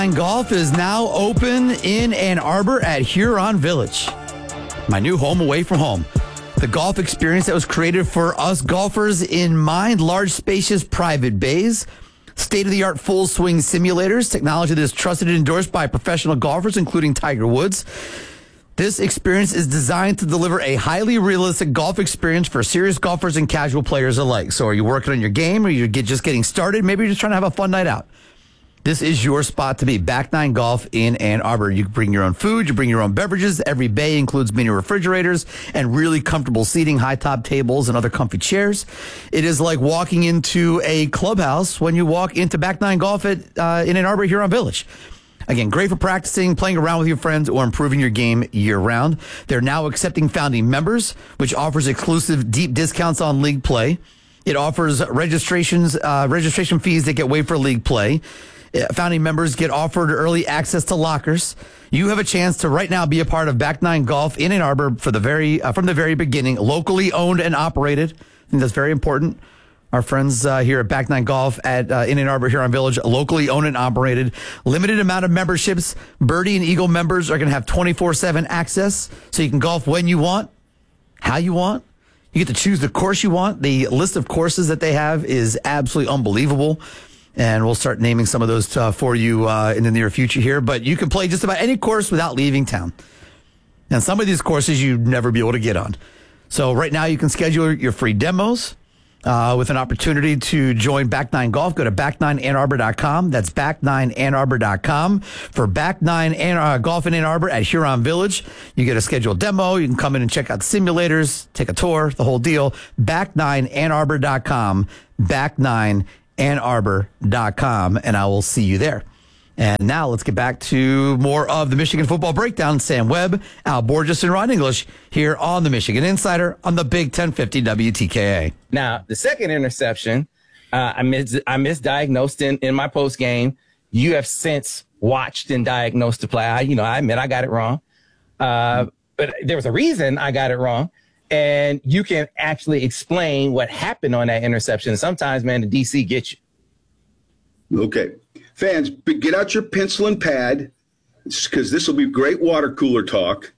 Golf is now open in Ann Arbor at Huron Village, my new home away from home. The golf experience that was created for us golfers in mind. Large, spacious private bays, state-of-the-art full swing simulators, technology that is trusted and endorsed by professional golfers, including Tiger Woods. This experience is designed to deliver a highly realistic golf experience for serious golfers and casual players alike. So are you working on your game, or you're just getting started? Maybe you're just trying to have a fun night out. This is your spot to be. Back Nine Golf in Ann Arbor. You bring your own food, you bring your own beverages. Every bay includes mini refrigerators and really comfortable seating, high top tables, and other comfy chairs. It is like walking into a clubhouse when you walk into Back Nine Golf in Ann Arbor, Huron Village. Again, great for practicing, playing around with your friends, or improving your game year-round. They're now accepting founding members, which offers exclusive deep discounts on league play. It offers registration fees that get waived for league play. Founding members get offered early access to lockers. You have a chance to right now be a part of Back Nine Golf in Ann Arbor from the very beginning. Locally owned and operated. I think that's very important. Our friends here at Back Nine Golf in Ann Arbor, Huron Village, locally owned and operated. Limited amount of memberships. Birdie and Eagle members are going to have 24/7 access, so you can golf when you want, how you want. You get to choose the course you want. The list of courses that they have is absolutely unbelievable. And we'll start naming some of those for you in the near future here. But you can play just about any course without leaving town. And some of these courses you'd never be able to get on. So right now you can schedule your free demos with an opportunity to join Back Nine Golf. Go to back9annarbor.com. That's back9annarbor.com. For Back Nine Golf in Ann Arbor at Huron Village, you get a scheduled demo. You can come in and check out the simulators, take a tour, the whole deal. Back9annarbor.com. Back9annarbor.com, and I will see you there. And now let's get back to more of the Michigan Football Breakdown. Sam Webb, Al Borges, and Ron English here on the Michigan Insider on the Big 1050 WTKA. Now, the second interception, I misdiagnosed in my post game. You have since watched and diagnosed the play. I admit I got it wrong. But there was a reason I got it wrong. And you can actually explain what happened on that interception. Sometimes, man, the DC gets you. Okay. Fans, get out your pencil and pad, because this will be great water cooler talk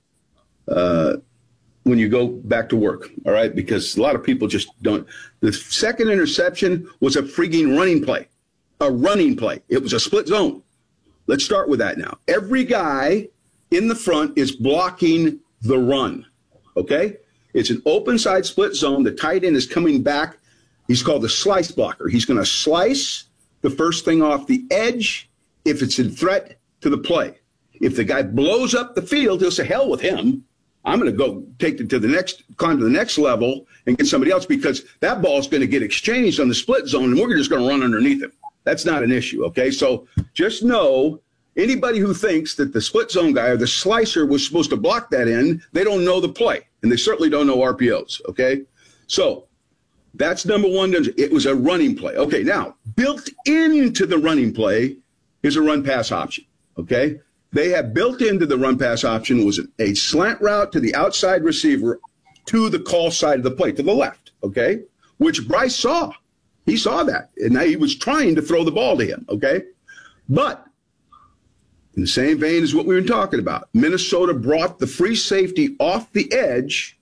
when you go back to work, all right? Because a lot of people just don't. The second interception was a freaking running play. A running play. It was a split zone. Let's start with that now. Every guy in the front is blocking the run, okay? It's an open side split zone. The tight end is coming back. He's called the slice blocker. He's going to slice the first thing off the edge if it's a threat to the play. If the guy blows up the field, he'll say, hell with him. I'm going to go take it to the next, climb to the next level and get somebody else, because that ball is going to get exchanged on the split zone and we're just going to run underneath him. That's not an issue, okay? So just know, anybody who thinks that the split zone guy or the slicer was supposed to block that in, they don't know the play. And they certainly don't know RPOs, okay? So that's number one. It was a running play. Okay, now, built into the running play is a run-pass option, okay? They have built into the run-pass option was a slant route to the outside receiver to the call side of the play, to the left, okay? Which Bryce saw. He saw that, and he was trying to throw the ball to him, okay? But in the same vein as what we were talking about, Minnesota brought the free safety off the edge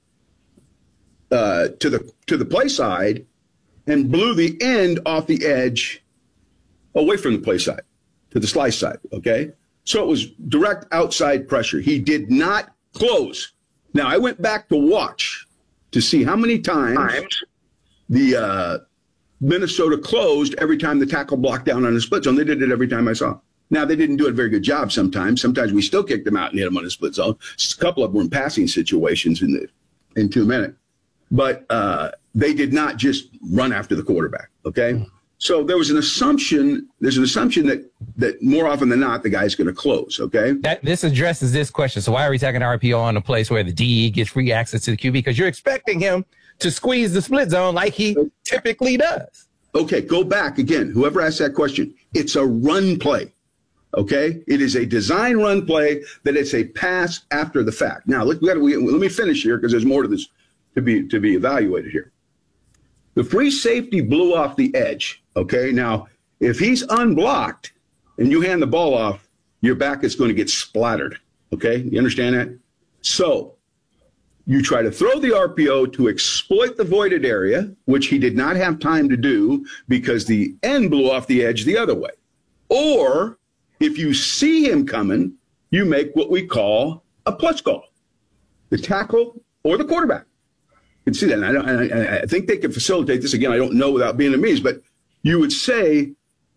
to the play side and blew the end off the edge away from the play side to the slice side, okay? So it was direct outside pressure. He did not close. Now, I went back to watch to see how many times the Minnesota closed every time the tackle blocked down on the split zone. They did it every time I saw. Now, they didn't do a very good job sometimes. Sometimes we still kicked them out and hit them on the split zone. A couple of them were in passing situations in 2 minutes. But they did not just run after the quarterback, okay? So there's an assumption that more often than not, the guy's going to close, okay? This addresses this question. So why are we taking RPO on a place where the DE gets free access to the QB? Because you're expecting him to squeeze the split zone like he typically does. Okay, go back again. Whoever asked that question, it's a run play. Okay, it is a design run play that it's a pass after the fact. Now let me finish here because there's more to this to be evaluated here. The free safety blew off the edge. Okay, now if he's unblocked and you hand the ball off, your back is going to get splattered. Okay, you understand that? So you try to throw the RPO to exploit the voided area, which he did not have time to do because the end blew off the edge the other way. Or if you see him coming, you make what we call a plus call. The tackle or the quarterback can see that. And I think they can facilitate this. Again, I don't know without being amazed, but you would say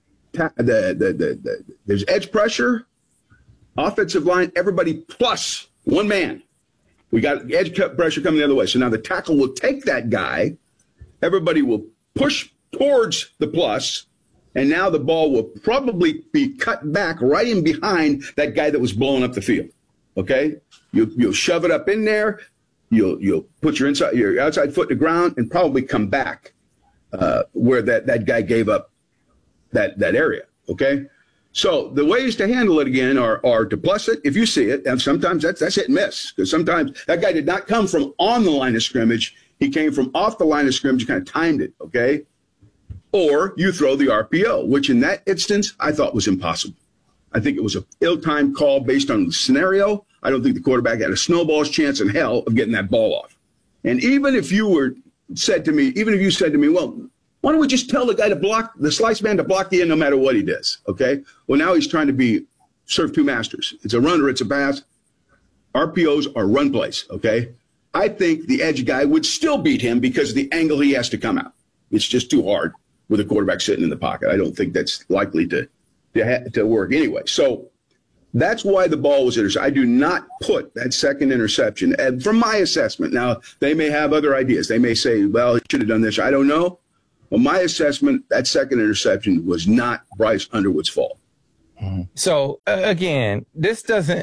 there's edge pressure, offensive line, everybody plus one man. We got edge pressure coming the other way. So now the tackle will take that guy. Everybody will push towards the plus. And now the ball will probably be cut back right in behind that guy that was blowing up the field. Okay? You'll shove it up in there. You'll put your outside foot to the ground and probably come back where that guy gave up that area. Okay? So the ways to handle it again are to plus it if you see it, and sometimes that's hit and miss, because sometimes that guy did not come from on the line of scrimmage. He came from off the line of scrimmage. You kind of timed it, okay? Or you throw the RPO, which in that instance I thought was impossible. I think it was an ill-timed call based on the scenario. I don't think the quarterback had a snowball's chance in hell of getting that ball off. And even if you said to me, well, why don't we just tell the guy to block, the slice man to block the end no matter what he does, okay? Well, now he's trying to serve two masters. It's a run or it's a pass. RPOs are run plays, okay? I think the edge guy would still beat him because of the angle he has to come out. It's just too hard with a quarterback sitting in the pocket. I don't think that's likely to work anyway. So that's why the ball was intercepted. I do not put that second interception, and from my assessment, now they may have other ideas. They may say, well, he should have done this. I don't know. Well, my assessment, that second interception was not Bryce Underwood's fault. So again, this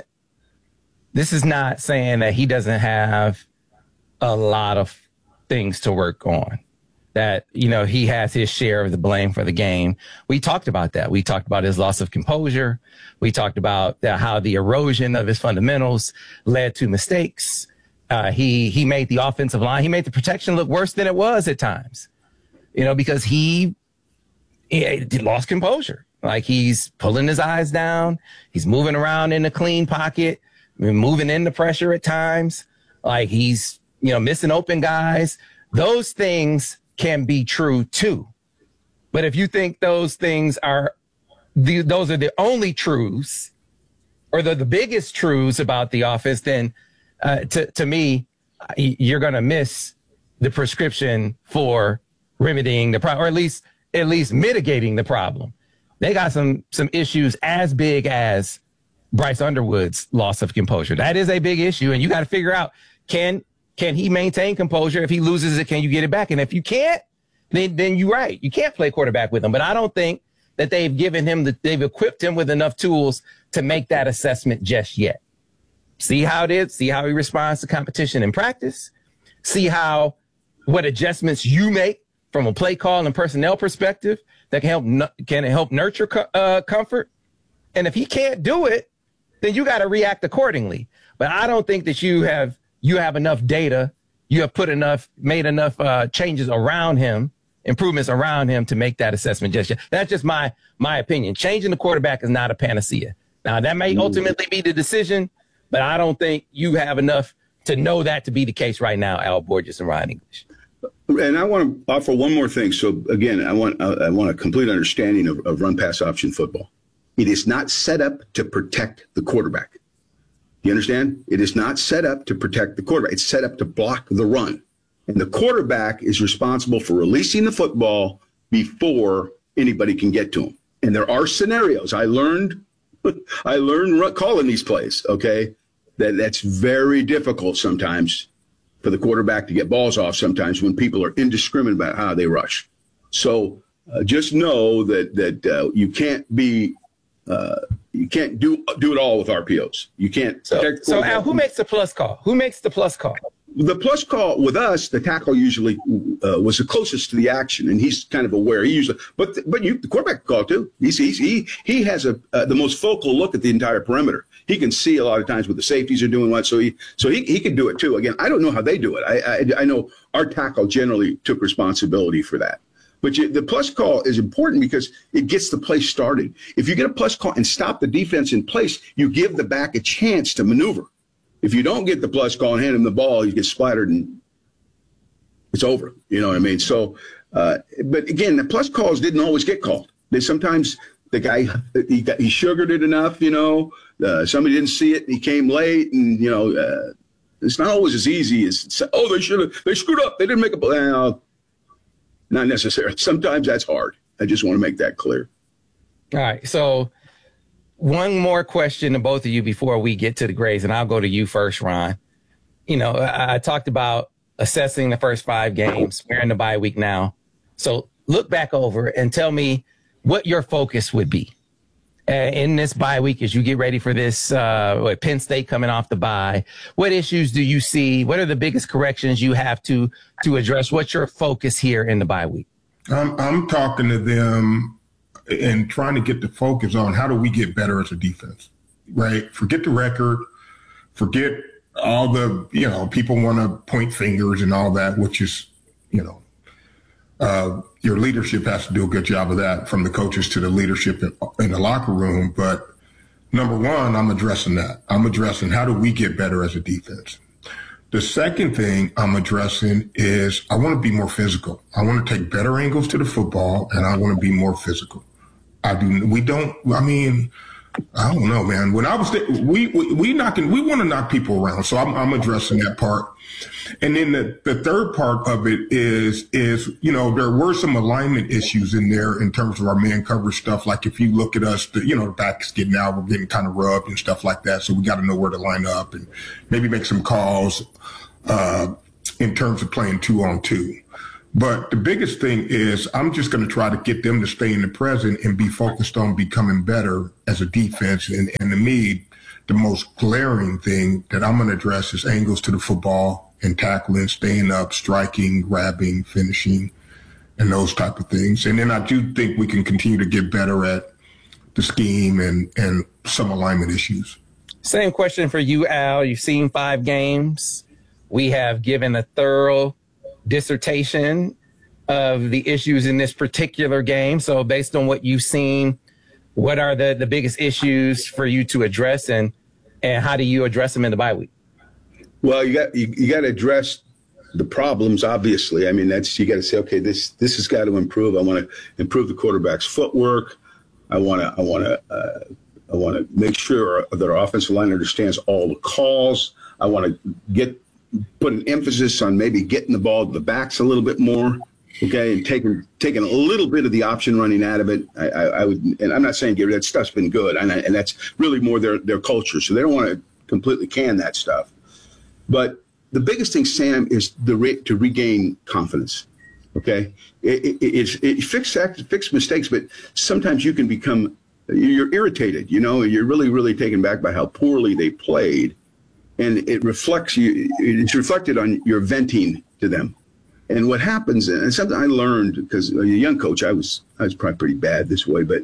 is not saying that he doesn't have a lot of things to work on, that, he has his share of the blame for the game. We talked about that. We talked about his loss of composure. We talked about how the erosion of his fundamentals led to mistakes. He made the offensive line, he made the protection look worse than it was at times. Because he lost composure. Like, he's pulling his eyes down. He's moving around in a clean pocket, moving into pressure at times. Like, he's, missing open guys. Those things can be true too. But if you think those things those are the only truths, or the biggest truths about the offense, then to me, you're going to miss the prescription for remedying the problem, or at least mitigating the problem. They got some issues as big as Bryce Underwood's loss of composure. That is a big issue, and you got to figure out, can he maintain composure? If he loses it, can you get it back? And if you can't, then you're right. You can't play quarterback with him. But I don't think that they've equipped him with enough tools to make that assessment just yet. See how it is. See how he responds to competition in practice. See what adjustments you make from a play call and personnel perspective that can help nurture comfort. And if he can't do it, then you got to react accordingly. But I don't think that you have enough data. You have made enough changes around him, improvements around him to make that assessment just yet. That's just my opinion. Changing the quarterback is not a panacea. Now, that may ultimately be the decision, but I don't think you have enough to know that to be the case right now, Al Borges and Ryan English. And I want to offer one more thing. So again, I want a complete understanding of run pass option football. It is not set up to protect the quarterback. You understand? It is not set up to protect the quarterback. It's set up to block the run. And the quarterback is responsible for releasing the football before anybody can get to him. And there are scenarios. I learned calling these plays, okay? That's very difficult sometimes for the quarterback to get balls off sometimes when people are indiscriminate about how they rush. So just know that you can't do it all with RPOs. You can't. So Al, who makes the plus call? Who makes the plus call? The plus call with us, the tackle usually was the closest to the action, and he's kind of aware. He usually, but the quarterback call too. He has the most focal look at the entire perimeter. He can see a lot of times what the safeties are doing. So he can do it too. Again, I don't know how they do it. I know our tackle generally took responsibility for that. But the plus call is important because it gets the play started. If you get a plus call and stop the defense in place, you give the back a chance to maneuver. If you don't get the plus call and hand him the ball, he gets splattered and it's over. You know what I mean? So, but again, the plus calls didn't always get called. Sometimes the guy, he sugared it enough, you know, somebody didn't see it. He came late and, you know, it's not always as easy as, oh, they screwed up. They didn't make a play. Not necessarily. Sometimes that's hard. I just want to make that clear. All right. So one more question to both of you before we get to the grades, and I'll go to you first, Ron. You know, I talked about assessing the first 5 games. We're in the bye week now. So look back over and tell me what your focus would be in this bye week as you get ready for this Penn State coming off the bye. What issues do you see? What are the biggest corrections you have to address? What's your focus here in the bye week? I'm talking to them and trying to get the focus on how do we get better as a defense, right? Forget the record, forget all the, you know, people want to point fingers and all that, which is, you know, your leadership has to do a good job of that, from the coaches to the leadership in the locker room. But number one, I'm addressing that. I'm addressing how do we get better as a defense. The second thing I'm addressing is I want to be more physical. I want to take better angles to the football, and I want to be more physical. I don't know, man. When I was there, we want to knock people around. So I'm addressing that part. And then the third part of it is, you know, there were some alignment issues in there in terms of our man coverage stuff. Like if you look at us, the back is getting out, we're getting kind of rubbed and stuff like that. So we got to know where to line up and maybe make some calls in terms of playing 2-on-2. But the biggest thing is I'm just going to try to get them to stay in the present and be focused on becoming better as a defense. And to me, the most glaring thing that I'm going to address is angles to the football and tackling, staying up, striking, grabbing, finishing, and those type of things. And then I do think we can continue to get better at the scheme and some alignment issues. Same question for you, Al. You've seen 5 games. We have given a thorough dissertation of the issues in this particular game. So based on what you've seen, what are the biggest issues for you to address, and how do you address them in the bye week? Well, you got to address the problems. Obviously, I mean you got to say, okay, this has got to improve. I want to improve the quarterback's footwork. I want to make sure that our offensive line understands all the calls. I want to put an emphasis on maybe getting the ball to the backs a little bit more. Okay, and taking a little bit of the option running out of it. I would, and I'm not saying get rid of that stuff's been good, and that's really more their culture. So they don't want to completely can that stuff. But the biggest thing, Sam, is to regain confidence. Okay, it fix mistakes, but sometimes you can become you're irritated. You know, you're really taken back by how poorly they played, and it reflects you. It's reflected on your venting to them. And what happens, and something I learned because a young coach, I was probably pretty bad this way, but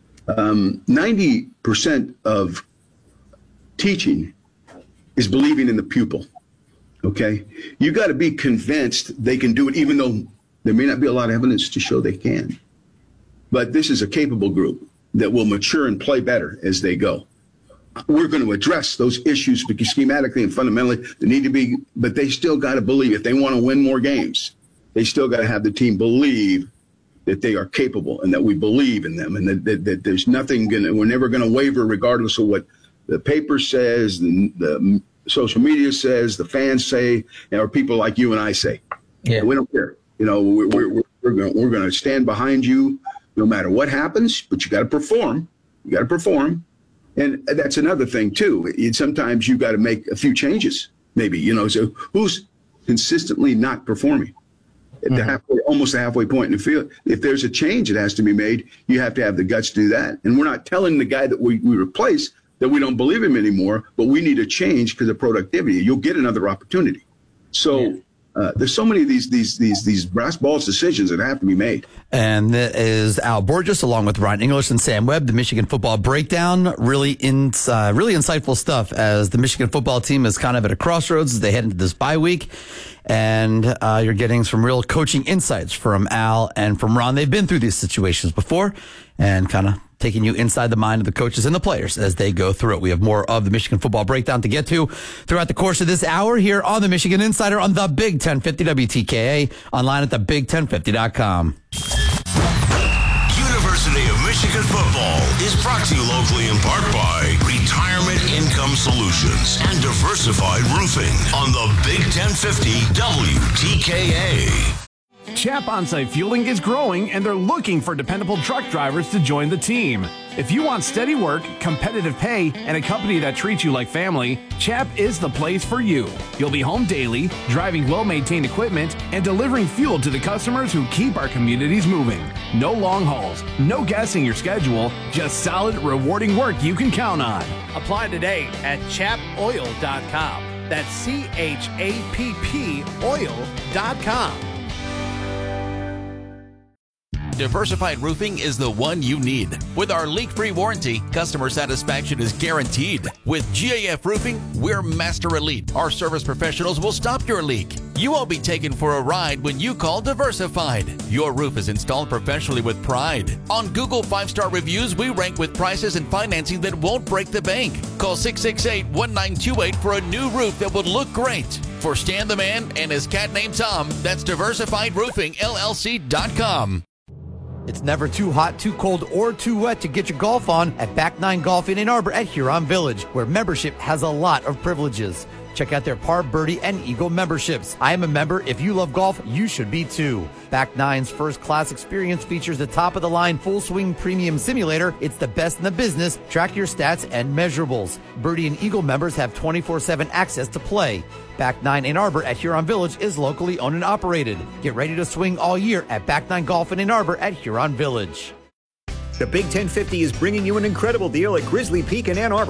90% of teaching is believing in the pupil. Okay, you got to be convinced they can do it, even though there may not be a lot of evidence to show they can. But this is a capable group that will mature and play better as they go. We're going to address those issues because schematically and fundamentally they need to be, but they still got to believe if they want to win more games, they still got to have the team believe that they are capable and that we believe in them and that there's nothing we're never going to waver regardless of what the paper says, the social media says, the fans say, or people like you and I say. Yeah. We don't care. You know, we're going to stand behind you no matter what happens, but you got to perform. You got to perform. And that's another thing, too. Sometimes you got to make a few changes, maybe, you know. So who's consistently not performing at the almost the halfway point in the field? If there's a change that has to be made, you have to have the guts to do that. And we're not telling the guy that we replace that we don't believe him anymore, but we need a change because of productivity. You'll get another opportunity. So There's so many of these brass balls decisions that have to be made. And that is Al Borges, along with Ryan English and Sam Webb, the Michigan Football Breakdown. Really insightful stuff as the Michigan football team is kind of at a crossroads as they head into this bye week. And you're getting some real coaching insights from Al and from Ron. They've been through these situations before and kind of taking you inside the mind of the coaches and the players as they go through it. We have more of the Michigan Football Breakdown to get to throughout the course of this hour here on the Michigan Insider on the Big 1050 WTKA, online at thebig1050.com. University of Michigan Football is brought to you locally in part by Retirement Income Solutions and Diversified Roofing on the Big 1050 WTKA. Chap Onsite Fueling is growing, and they're looking for dependable truck drivers to join the team. If you want steady work, competitive pay, and a company that treats you like family, Chap is the place for you. You'll be home daily, driving well-maintained equipment, and delivering fuel to the customers who keep our communities moving. No long hauls, no guessing your schedule, just solid, rewarding work you can count on. Apply today at chapoil.com. That's CHAPP oil.com. Diversified Roofing is the one you need. With our leak-free warranty, customer satisfaction is guaranteed. With GAF Roofing, we're Master Elite. Our service professionals will stop your leak. You won't be taken for a ride when you call Diversified. Your roof is installed professionally with pride. On Google 5-star reviews, we rank with prices and financing that won't break the bank. Call 668-1928 for a new roof that will look great. For Stan the Man and his cat named Tom, that's DiversifiedRoofingLLC.com. It's never too hot, too cold, or too wet to get your golf on at Back 9 Golf in Ann Arbor at Huron Village, where membership has a lot of privileges. Check out their Par, Birdie, and Eagle memberships. I am a member. If you love golf, you should be too. Back 9's first-class experience features the top-of-the-line full-swing premium simulator. It's the best in the business. Track your stats and measurables. Birdie and Eagle members have 24/7 access to play. Back 9 Ann Arbor at Huron Village is locally owned and operated. Get ready to swing all year at Back 9 Golf in Ann Arbor at Huron Village. The Big 1050 is bringing you an incredible deal at Grizzly Peak in Ann Arbor.